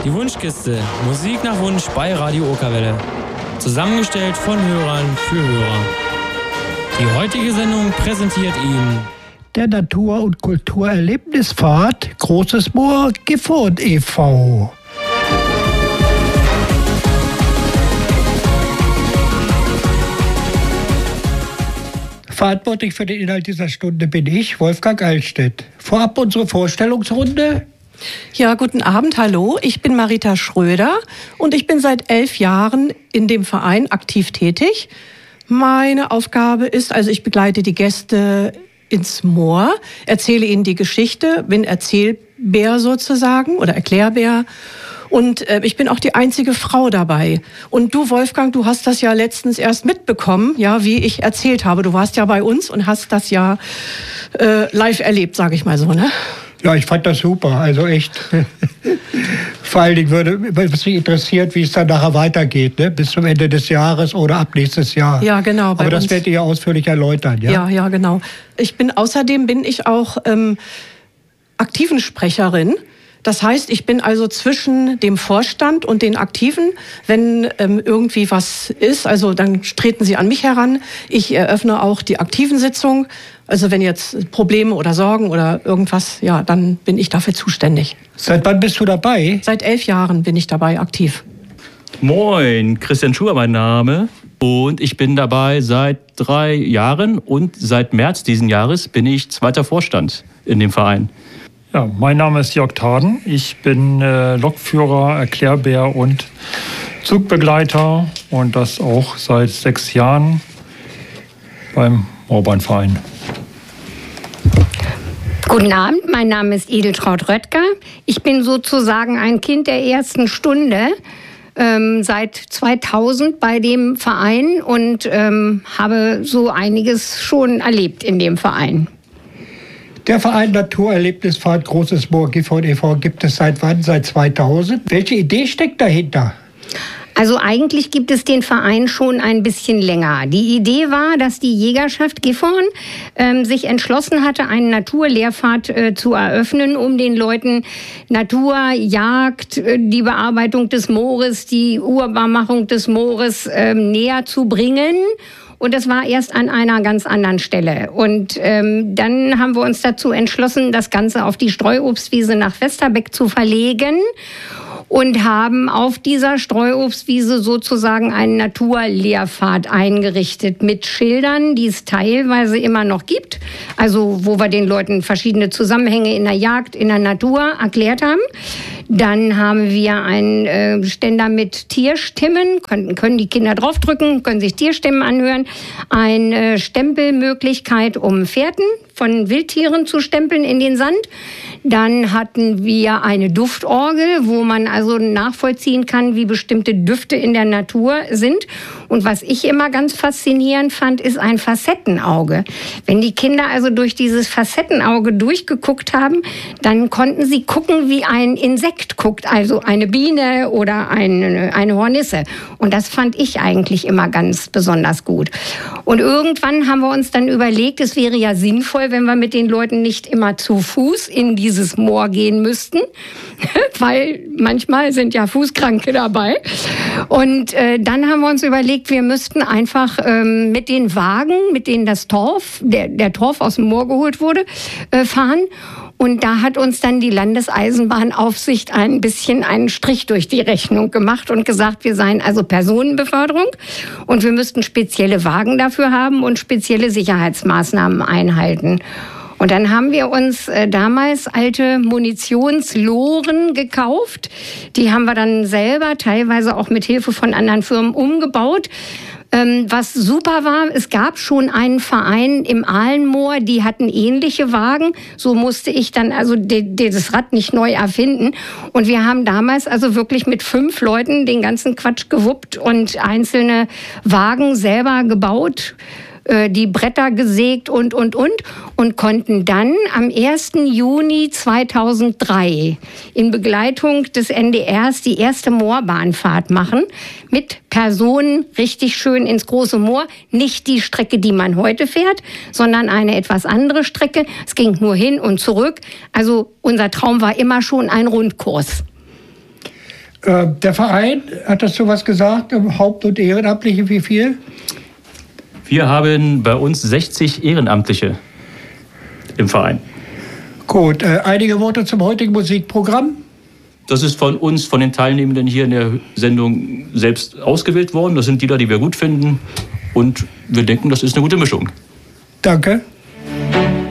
Die Wunschkiste. Musik nach Wunsch bei Radio Okerwelle. Zusammengestellt von Hörern für Hörer. Die heutige Sendung präsentiert Ihnen der Natur- und Kulturerlebnispfad Großes Moor Gifhorn e.V. Verantwortlich für den Inhalt dieser Stunde bin ich, Wolfgang Eilstedt. Vorab unsere Vorstellungsrunde. Ja, guten Abend, hallo. Ich bin Marita Schröder und ich bin seit 11 Jahren in dem Verein aktiv tätig. Meine Aufgabe ist, also ich begleite die Gäste ins Moor, erzähle ihnen die Geschichte, bin Erzählbär sozusagen oder Erklärbär. Und ich bin auch die einzige Frau dabei. Und du, Wolfgang, du hast das ja letztens erst mitbekommen, ja, wie ich erzählt habe. Du warst ja bei uns und hast das ja live erlebt, sage ich mal so, ne? Ja, ich fand das super, also echt. Vor allen Dingen würde mich interessiert, wie es dann nachher weitergeht, ne? Bis zum Ende des Jahres oder ab nächstes Jahr. Ja, genau. Aber das werdet ihr ausführlich erläutern, ja? Ja, genau. Außerdem bin ich auch aktiven Sprecherin. Das heißt, ich bin also zwischen dem Vorstand und den Aktiven. Wenn irgendwie was ist, also dann treten sie an mich heran. Ich eröffne auch die Aktivensitzung. Also wenn jetzt Probleme oder Sorgen oder irgendwas, ja, dann bin ich dafür zuständig. Seit wann bist du dabei? Seit 11 Jahren bin ich dabei aktiv. Moin, Christian Schuher mein Name. Und ich bin dabei seit 3 Jahren und seit März diesen Jahres bin ich zweiter Vorstand in dem Verein. Ja, mein Name ist Jörg Taden. Ich bin Lokführer, Erklärbär und Zugbegleiter und das auch seit 6 Jahren beim Moorbahnverein. Guten Abend, mein Name ist Edeltraud Röttger. Ich bin sozusagen ein Kind der ersten Stunde, seit 2000 bei dem Verein und habe so einiges schon erlebt in dem Verein. Der Verein Naturerlebnispfad Großes Moor Gifhorn e.V. gibt es seit wann? Seit 2000. Welche Idee steckt dahinter? Also eigentlich gibt es den Verein schon ein bisschen länger. Die Idee war, dass die Jägerschaft Gifhorn sich entschlossen hatte, einen Naturlehrpfad zu eröffnen, um den Leuten Natur, Jagd, die Bearbeitung des Moores, die Urbarmachung des Moores näher zu bringen. Und das war erst an einer ganz anderen Stelle. Und dann haben wir uns dazu entschlossen, das Ganze auf die Streuobstwiese nach Westerbeck zu verlegen. Und haben auf dieser Streuobstwiese sozusagen einen Naturlehrpfad eingerichtet mit Schildern, die es teilweise immer noch gibt. Also wo wir den Leuten verschiedene Zusammenhänge in der Jagd, in der Natur erklärt haben. Dann haben wir einen Ständer mit Tierstimmen, können die Kinder draufdrücken, können sich Tierstimmen anhören. Eine Stempelmöglichkeit, um Fährten von Wildtieren zu stempeln in den Sand. Dann hatten wir eine Duftorgel, wo man also nachvollziehen kann, wie bestimmte Düfte in der Natur sind. Und was ich immer ganz faszinierend fand, ist ein Facettenauge. Wenn die Kinder also durch dieses Facettenauge durchgeguckt haben, dann konnten sie gucken, wie ein Insekt guckt, also eine Biene oder eine Hornisse. Und das fand ich eigentlich immer ganz besonders gut. Und irgendwann haben wir uns dann überlegt, es wäre ja sinnvoll, wenn wir mit den Leuten nicht immer zu Fuß in dieses Moor gehen müssten, weil manchmal sind ja Fußkranke dabei. Und dann haben wir uns überlegt, wir müssten einfach mit den Wagen, mit denen das Torf, der Torf aus dem Moor geholt wurde, fahren. Und da hat uns dann die Landeseisenbahnaufsicht ein bisschen einen Strich durch die Rechnung gemacht und gesagt, wir seien also Personenbeförderung und wir müssten spezielle Wagen dafür haben und spezielle Sicherheitsmaßnahmen einhalten. Und dann haben wir uns damals alte Munitionsloren gekauft. Die haben wir dann selber, teilweise auch mit Hilfe von anderen Firmen, umgebaut. Was super war, es gab schon einen Verein im Ahlenmoor, die hatten ähnliche Wagen. So musste ich dann also das Rad nicht neu erfinden. Und wir haben damals also wirklich mit 5 Leuten den ganzen Quatsch gewuppt und einzelne Wagen selber gebaut, die Bretter gesägt und konnten dann am 1. Juni 2003 in Begleitung des NDRs die erste Moorbahnfahrt machen mit Personen richtig schön ins große Moor. Nicht die Strecke, die man heute fährt, sondern eine etwas andere Strecke. Es ging nur hin und zurück. Also unser Traum war immer schon ein Rundkurs. Der Verein, hat das sowas gesagt? Haupt- und Ehrenamtliche, wie viel? Wir haben bei uns 60 Ehrenamtliche im Verein. Gut, einige Worte zum heutigen Musikprogramm. Das ist von uns, von den Teilnehmenden hier in der Sendung selbst ausgewählt worden. Das sind Lieder, die wir gut finden. Und wir denken, das ist eine gute Mischung. Danke.